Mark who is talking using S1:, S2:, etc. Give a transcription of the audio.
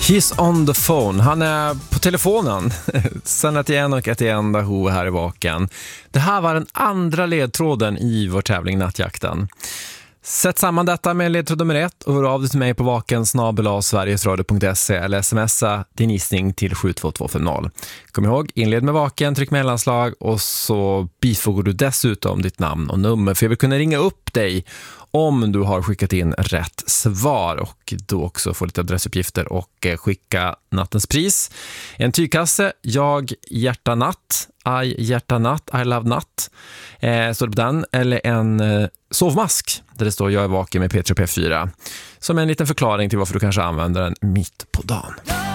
S1: He's on the phone. Han är på telefonen. Sen att igen och att igen Daho här i vaken. Det här var den andra ledtråden i vår tävling Nattjakten. Sätt samman detta med ledtråd nummer 1 och hör av dig till mig på vaken@sverigesradio.se eller smsa din gissning till 72250. Kom ihåg, inled med vaken, tryck mellanslag och så bifogar du dessutom ditt namn och nummer, för jag vill kunna ringa upp dig om du har skickat in rätt svar och då också få lite adressuppgifter och skicka nattens pris. En tygkasse, jag hjärta natt, I hjärta natt, I love natt, står det på den, eller en sovmask där det står jag är vaken med P3 P4 som en liten förklaring till varför du kanske använder den mitt på dagen.